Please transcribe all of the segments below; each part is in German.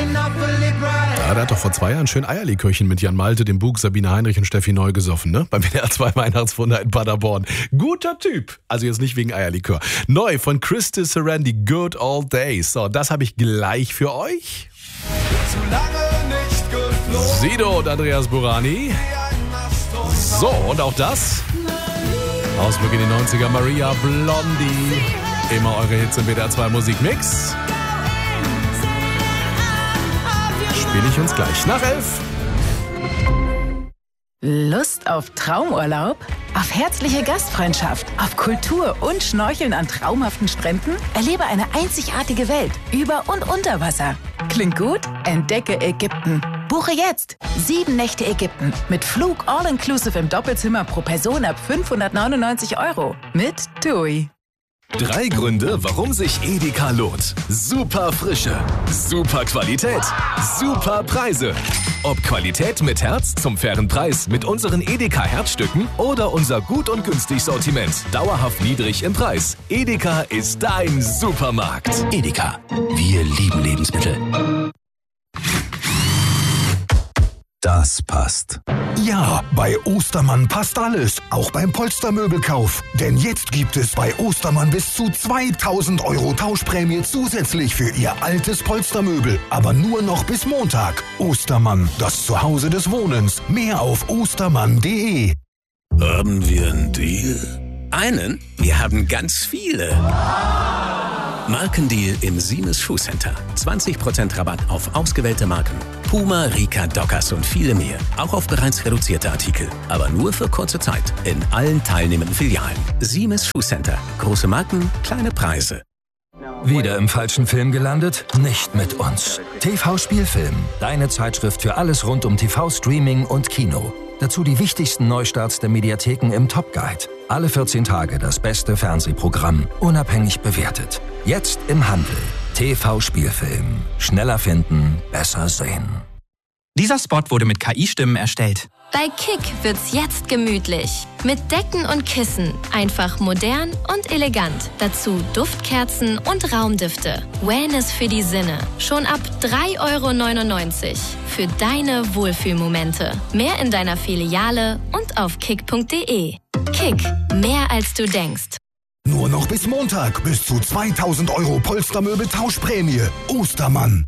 Ja, der hat doch vor 2 Jahren schön Eierlikörchen mit Jan Malte, dem Bug, Sabine Heinrich und Steffi Neu gesoffen, ne? Beim WDR 2 Weihnachtswunder in Paderborn. Guter Typ. Also jetzt nicht wegen Eierlikör. Neu von Christy Sarandi, Good Old Days. So, das habe ich gleich für euch. Sido und Andreas Burani. So, und auch das. Ausblick in die 90er, Maria Blondie. Immer eure Hits im WDR 2 Musikmix. Spiele ich uns gleich nach 11. Lust auf Traumurlaub? Auf herzliche Gastfreundschaft? Auf Kultur und Schnorcheln an traumhaften Stränden? Erlebe eine einzigartige Welt über und unter Wasser. Klingt gut? Entdecke Ägypten. Buche jetzt 7 Nächte Ägypten mit Flug all-inclusive im Doppelzimmer pro Person ab 599 € mit TUI. 3 Gründe, warum sich Edeka lohnt. Super Frische, super Qualität, super Preise. Ob Qualität mit Herz zum fairen Preis mit unseren Edeka Herzstücken oder unser gut und günstig Sortiment, dauerhaft niedrig im Preis. Edeka ist dein Supermarkt. Edeka, wir lieben Lebensmittel. Das passt. Ja, bei Ostermann passt alles, auch beim Polstermöbelkauf. Denn jetzt gibt es bei Ostermann bis zu 2.000 € Tauschprämie zusätzlich für Ihr altes Polstermöbel. Aber nur noch bis Montag. Ostermann, das Zuhause des Wohnens. Mehr auf ostermann.de. Haben wir einen Deal? Einen? Wir haben ganz viele. Markendeal im Siemens Schuhcenter. 20% Rabatt auf ausgewählte Marken. Puma, Rika, Dockers und viele mehr. Auch auf bereits reduzierte Artikel. Aber nur für kurze Zeit. In allen teilnehmenden Filialen. Siemens Schuhcenter. Große Marken, kleine Preise. Wieder im falschen Film gelandet? Nicht mit uns. TV Spielfilm. Deine Zeitschrift für alles rund um TV-Streaming und Kino. Dazu die wichtigsten Neustarts der Mediatheken im Top Guide. Alle 14 Tage das beste Fernsehprogramm. Unabhängig bewertet. Jetzt im Handel. TV Spielfilm. Schneller finden, besser sehen. Dieser Spot wurde mit KI-Stimmen erstellt. Bei Kick wird's jetzt gemütlich. Mit Decken und Kissen. Einfach modern und elegant. Dazu Duftkerzen und Raumdüfte. Wellness für die Sinne. Schon ab 3,99 € für deine Wohlfühlmomente. Mehr in deiner Filiale und auf kick.de. Kick. Mehr als du denkst. Nur noch bis Montag bis zu 2.000 € Polstermöbel Tauschprämie. Ostermann.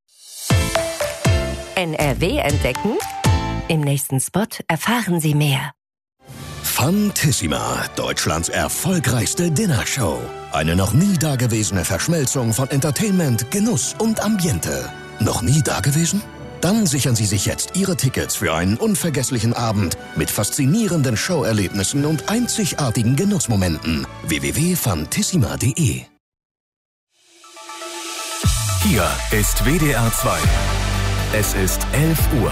NRW entdecken? Im nächsten Spot erfahren Sie mehr. Fantissima, Deutschlands erfolgreichste Dinnershow. Eine noch nie dagewesene Verschmelzung von Entertainment, Genuss und Ambiente. Noch nie dagewesen? Dann sichern Sie sich jetzt Ihre Tickets für einen unvergesslichen Abend mit faszinierenden Showerlebnissen und einzigartigen Genussmomenten. www.fantissima.de. Hier ist WDR 2. Es ist 11 Uhr.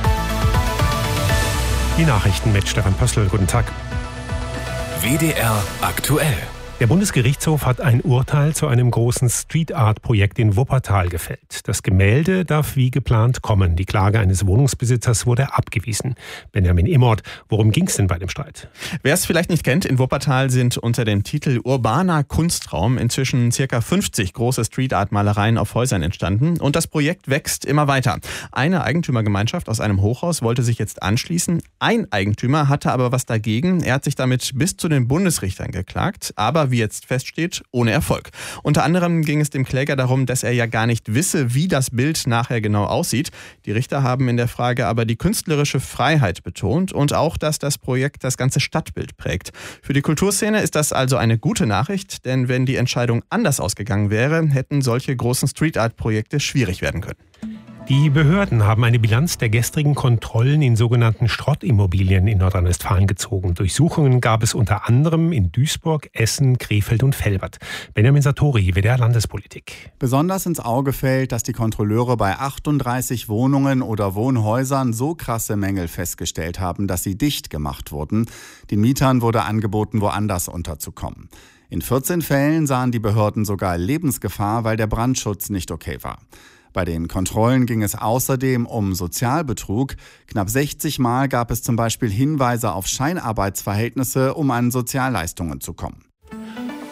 Die Nachrichten mit Stefan Pössl. Guten Tag. WDR aktuell. Der Bundesgerichtshof hat ein Urteil zu einem großen Street-Art-Projekt in Wuppertal gefällt. Das Gemälde darf wie geplant kommen. Die Klage eines Wohnungsbesitzers wurde abgewiesen. Benjamin Immort, worum ging es denn bei dem Streit? Wer es vielleicht nicht kennt, in Wuppertal sind unter dem Titel Urbaner Kunstraum inzwischen ca. 50 große Street-Art-Malereien auf Häusern entstanden. Und das Projekt wächst immer weiter. Eine Eigentümergemeinschaft aus einem Hochhaus wollte sich jetzt anschließen. Ein Eigentümer hatte aber was dagegen. Er hat sich damit bis zu den Bundesrichtern geklagt. Aber wie jetzt feststeht, ohne Erfolg. Unter anderem ging es dem Kläger darum, dass er ja gar nicht wisse, wie das Bild nachher genau aussieht. Die Richter haben in der Frage aber die künstlerische Freiheit betont und auch, dass das Projekt das ganze Stadtbild prägt. Für die Kulturszene ist das also eine gute Nachricht, denn wenn die Entscheidung anders ausgegangen wäre, hätten solche großen Street-Art-Projekte schwierig werden können. Die Behörden haben eine Bilanz der gestrigen Kontrollen in sogenannten Schrottimmobilien in Nordrhein-Westfalen gezogen. Durchsuchungen gab es unter anderem in Duisburg, Essen, Krefeld und Velbert. Benjamin Sartori, WDR Landespolitik. Besonders ins Auge fällt, dass die Kontrolleure bei 38 Wohnungen oder Wohnhäusern so krasse Mängel festgestellt haben, dass sie dicht gemacht wurden. Den Mietern wurde angeboten, woanders unterzukommen. In 14 Fällen sahen die Behörden sogar Lebensgefahr, weil der Brandschutz nicht okay war. Bei den Kontrollen ging es außerdem um Sozialbetrug. Knapp 60 Mal gab es zum Beispiel Hinweise auf Scheinarbeitsverhältnisse, um an Sozialleistungen zu kommen.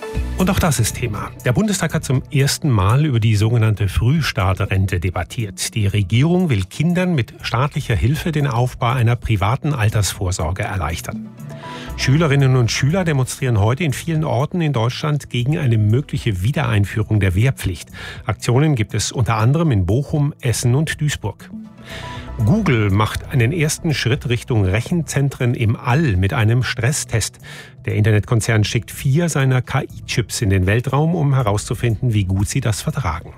Und auch das ist Thema. Der Bundestag hat zum ersten Mal über die sogenannte Frühstarterrente debattiert. Die Regierung will Kindern mit staatlicher Hilfe den Aufbau einer privaten Altersvorsorge erleichtern. Schülerinnen und Schüler demonstrieren heute in vielen Orten in Deutschland gegen eine mögliche Wiedereinführung der Wehrpflicht. Aktionen gibt es unter anderem in Bochum, Essen und Duisburg. Google macht einen ersten Schritt Richtung Rechenzentren im All mit einem Stresstest. Der Internetkonzern schickt 4 seiner KI-Chips in den Weltraum, um herauszufinden, wie gut sie das vertragen.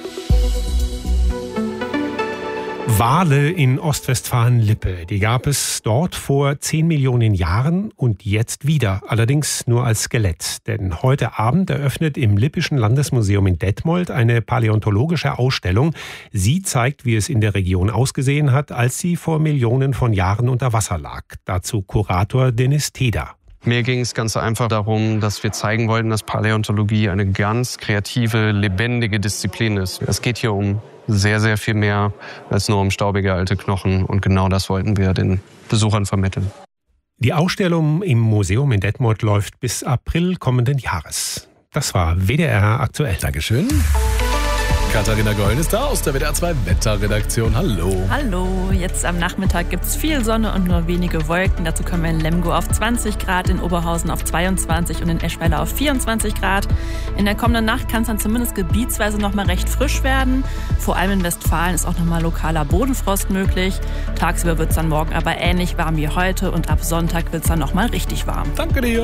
Wale in Ostwestfalen-Lippe, die gab es dort vor 10 Millionen Jahren und jetzt wieder, allerdings nur als Skelett. Denn heute Abend eröffnet im Lippischen Landesmuseum in Detmold eine paläontologische Ausstellung. Sie zeigt, wie es in der Region ausgesehen hat, als sie vor Millionen von Jahren unter Wasser lag. Dazu Kurator Dennis Teda. Mir ging es ganz einfach darum, dass wir zeigen wollten, dass Paläontologie eine ganz kreative, lebendige Disziplin ist. Es geht hier um sehr, sehr viel mehr als nur um staubige alte Knochen. Und genau das wollten wir den Besuchern vermitteln. Die Ausstellung im Museum in Detmold läuft bis April kommenden Jahres. Das war WDR aktuell. Dankeschön. Katharina Goll ist da aus der WDR 2 Wetterredaktion. Hallo. Hallo. Jetzt am Nachmittag gibt es viel Sonne und nur wenige Wolken. Dazu kommen wir in Lemgo auf 20 Grad, in Oberhausen auf 22 und in Eschweiler auf 24 Grad. In der kommenden Nacht kann es dann zumindest gebietsweise noch mal recht frisch werden. Vor allem in Westfalen ist auch noch mal lokaler Bodenfrost möglich. Tagsüber wird es dann morgen aber ähnlich warm wie heute und ab Sonntag wird es dann noch mal richtig warm. Danke dir.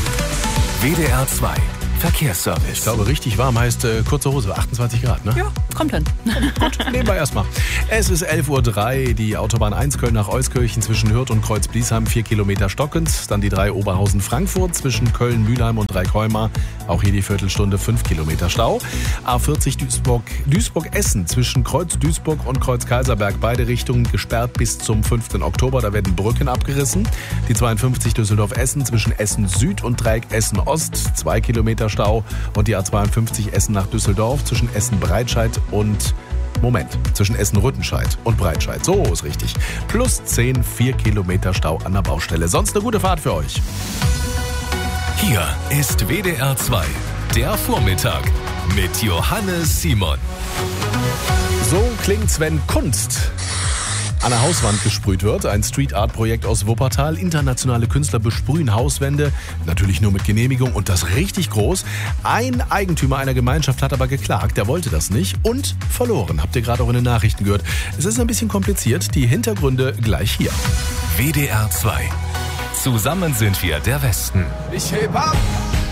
WDR 2 Verkehrsservice. Ich glaube, richtig warm heißt kurze Hose, 28 Grad, ne? Ja, kommt hin. Gut, nehmen wir erstmal. Es ist 11:03 Uhr, die Autobahn 1 Köln nach Euskirchen zwischen Hürth und Kreuz-Bliesheim 4 Kilometer stockend. Dann die 3 Oberhausen-Frankfurt zwischen Köln-Mühlheim und Dreikäumer. Auch hier die Viertelstunde 5 Kilometer Stau. A40 Duisburg-Essen zwischen Kreuz-Duisburg und Kreuz-Kaiserberg. Beide Richtungen gesperrt bis zum 5. Oktober. Da werden Brücken abgerissen. Die 52 Düsseldorf-Essen zwischen Essen-Süd und Dreieck Essen-Ost. 2 Kilometer Stau. Und die A52 Essen nach Düsseldorf zwischen Essen-Breitscheid und zwischen Essen-Rüttenscheid und Breitscheid. So ist richtig. Plus 10, 4 Kilometer Stau an der Baustelle. Sonst eine gute Fahrt für euch. Hier ist WDR 2, der Vormittag mit Johannes Simon. So klingt's, wenn Kunst an der Hauswand gesprüht wird. Ein Street-Art-Projekt aus Wuppertal. Internationale Künstler besprühen Hauswände, natürlich nur mit Genehmigung und das richtig groß. Ein Eigentümer einer Gemeinschaft hat aber geklagt, der wollte das nicht und verloren. Habt ihr gerade auch in den Nachrichten gehört. Es ist ein bisschen kompliziert, die Hintergründe gleich hier. WDR 2. Zusammen sind wir der Westen. Ich heb ab!